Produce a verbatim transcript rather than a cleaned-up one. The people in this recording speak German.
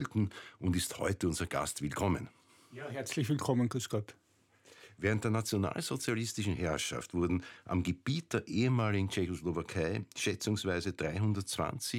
und ist heute unser Gast. Willkommen. Ja, herzlich willkommen, grüß Gott. Während der nationalsozialistischen Herrschaft wurden am Gebiet der ehemaligen Tschechoslowakei schätzungsweise dreihundertzwanzig